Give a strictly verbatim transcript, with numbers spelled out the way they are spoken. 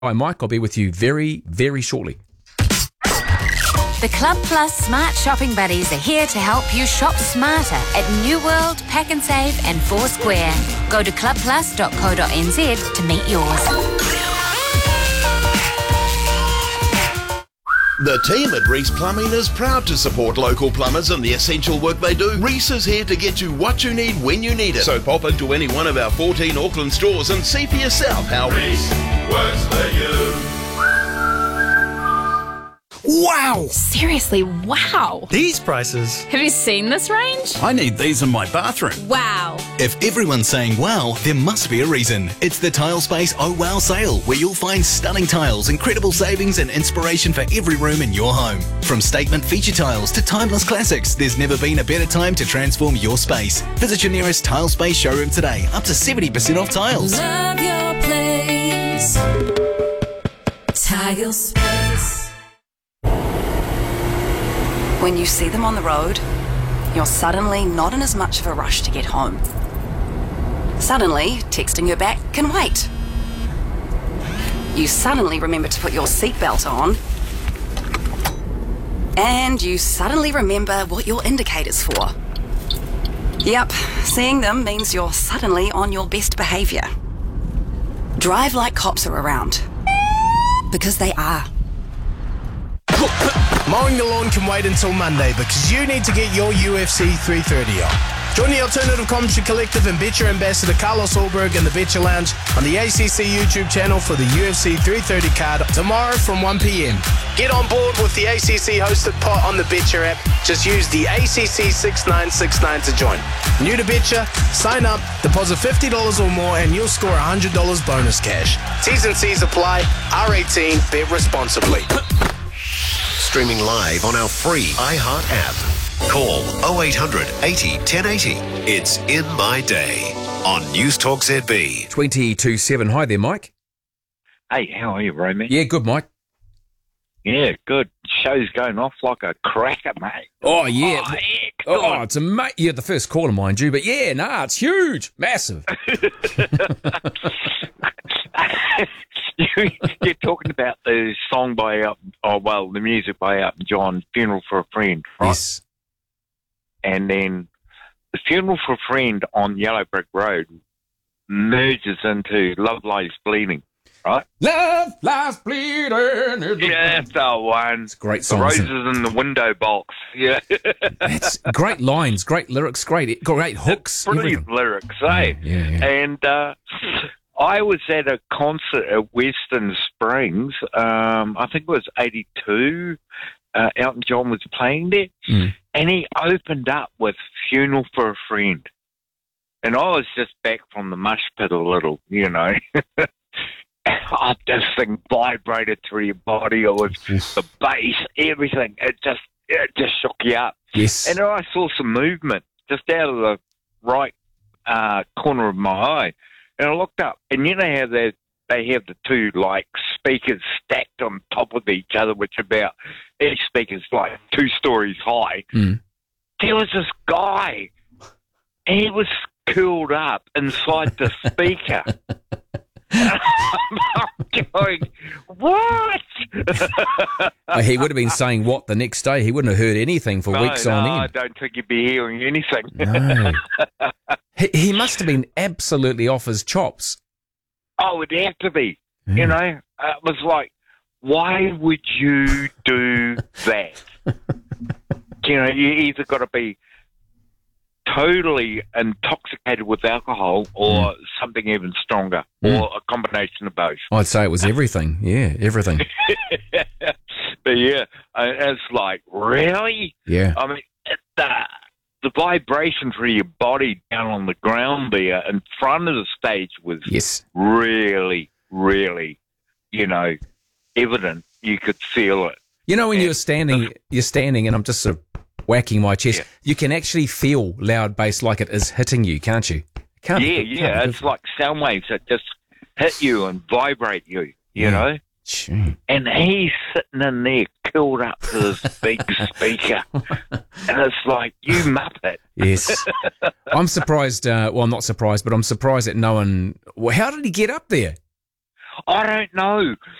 Hi, Mike. I'll be with you very, very shortly. The Club Plus Smart Shopping Buddies are here to help you shop smarter at New World, Pack and Save and Foursquare. Go to club plus dot co dot n z to meet yours. The team at Reese Plumbing is proud to support local plumbers and the essential work they do. Reese is here to get you what you need when you need it. So pop into any one of our fourteen Auckland stores and see for yourself how Reese works for you. Wow! Seriously, wow! These prices. Have you seen this range? I need these in my bathroom. Wow! If everyone's saying wow, there must be a reason. It's the Tile Space Oh Wow sale, where you'll find stunning tiles, incredible savings and inspiration for every room in your home. From statement feature tiles to timeless classics, there's never been a better time to transform your space. Visit your nearest Tile Space showroom today, up to seventy percent off tiles. Love your place. Tile Space. When you see them on the road, you're suddenly not in as much of a rush to get home. Suddenly, texting her back can wait. You suddenly remember to put your seatbelt on. And you suddenly remember what your indicator's for. Yep, seeing them means you're suddenly on your best behaviour. Drive like cops are around. Because they are. Mowing the lawn can wait until Monday because you need to get your U F C three thirty on. Join the Alternative Commentary Collective and Betcher Ambassador Carlos Ulberg in the Betcher Lounge on the A C C YouTube channel for the U F C three thirty card tomorrow from one p.m. Get on board with the A C C hosted pot on the Betcher app. Just use the A C C six nine six nine to join. New to Betcher? Sign up, deposit fifty dollars or more and you'll score one hundred dollars bonus cash. T's and C's apply. R eighteen. Bet responsibly. Streaming live on our free iHeart app. Call oh eight hundred eighty ten eighty. It's In My Day on News Talk Z B. twenty-two seven. Hi there, Mike. Hey, how are you, Romy? Yeah, good, Mike. Yeah, good. Show's going off like a cracker, mate. Oh, yeah. Oh, yeah, oh it's amazing. Yeah, the first caller, mind you. But yeah, nah, it's huge. Massive. You're talking about the song by, uh, oh, well, the music by Elton John, Funeral for a Friend, right? Yes. And then the Funeral for a Friend on Yellow Brick Road merges into Love Lies Bleeding, right? Love Lies Bleeding. Yeah, that's the one. It's a great song. The roses in the window box, yeah. That's great lines, great lyrics, great, great hooks. It's brilliant everything. lyrics, eh? Yeah, yeah, yeah. And uh, I was at a concert at Western Springs. Um, I think it was eighty-two. Uh, Elton John was playing there. Mm. And he opened up with Funeral for a Friend. And I was just back from the mush pit a little, you know. Oh, this thing vibrated through your body. It was the bass, everything. It just it just shook you up. Yes. And then I saw some movement just out of the right uh, corner of my eye. And I looked up, and you know how they they have the two like speakers stacked on top of each other, which about each speaker's like two stories high. Mm. There was this guy, and he was curled up inside the speaker. I'm going, what? Oh, he would have been saying what the next day. He wouldn't have heard anything for no, weeks no, on I end. don't think he'd be hearing anything. No. he, he must have been absolutely off his chops. Oh, it'd have to be. Mm. You know, uh, it was like, why would you do that? You know, you either got to be totally intoxicated with alcohol or mm. something even stronger mm. or a combination of both. I'd say it was everything. Yeah, everything. But yeah, it's like, really? Yeah. I mean, the, the vibration through your body down on the ground there in front of the stage was yes. really, really, you know, evident. You could feel it. You know, when and you're standing, you're standing and I'm just sort of whacking my chest, yeah. you can actually feel loud bass like it is hitting you, can't you? Can't, yeah, can't, yeah. can't, it's like sound waves that just hit you and vibrate you, you yeah. know? Gee. And he's sitting in there curled up to this big speaker. And it's like, you muppet. Yes. I'm surprised, uh, well, I'm not surprised, but I'm surprised that no one, well, how did he get up there? I don't know.